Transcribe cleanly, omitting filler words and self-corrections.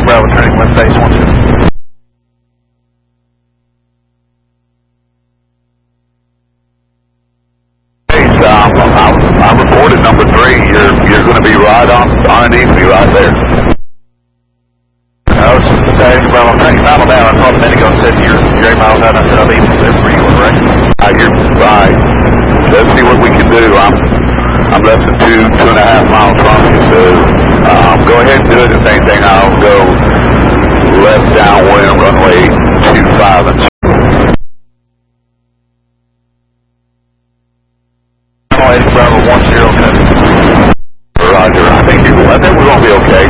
Bravo, turning left base 12. I reported number 3. You're going to be right underneath me right there. I was saying, Bravo, turning final down. I called a minute ago and said you're 8 miles out. I said I'll be there for you, right? You're right. Let's see what we can do. I'm less than 2.5 miles from you, so go ahead and do it. If anything, I'll go left downwind, runway 25 and 2. Bravo 10, copy. Roger. I think we're going to be okay.